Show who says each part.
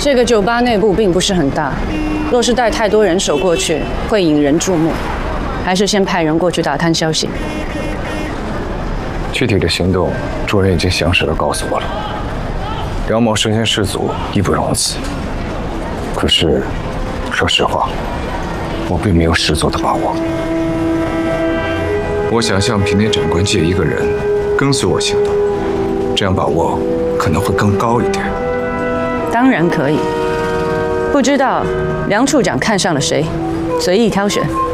Speaker 1: 这个酒吧内部并不是很大，若是带太多人手过去，会引人注目。还是先派人过去打探消息。
Speaker 2: 具体的行动，主任已经详实的告诉我了。梁某身先士卒，义不容辞。可是，说实话，我并没有十足的把握。我想向平田长官借一个人，跟随我行动，这样把握可能会更高一点。
Speaker 1: 当然可以。不知道梁处长看上了谁，随意挑选。